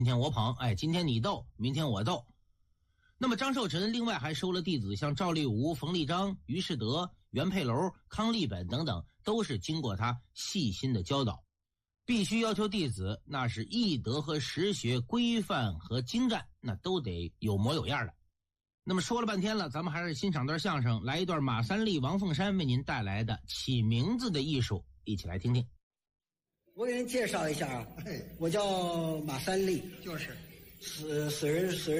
今天我捧，今天你斗，明天我斗。那么张寿臣另外还收了弟子，像赵立吾、冯立章、于士德、袁佩楼、康利本等等，都是经过他细心的教导。必须要求弟子那是艺德和实学规范和精湛，那都得有模有样的。那么说了半天了，咱们还是欣赏段相声，来一段马三立、王凤山为您带来的起名字的艺术，一起来听听。 我给您介绍一下啊，我叫马三立， 就是死人